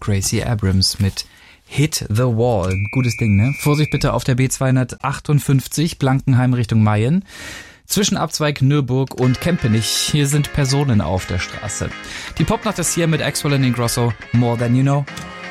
Gracie Abrams mit Hit the Wall. Gutes Ding, ne? Vorsicht bitte auf der B258 Blankenheim Richtung Mayen. Zwischenabzweig Nürburg und Kempenich. Hier sind Personen auf der Straße. Die Popnacht ist hier mit Axwell and Ingrosso. More Than You Know.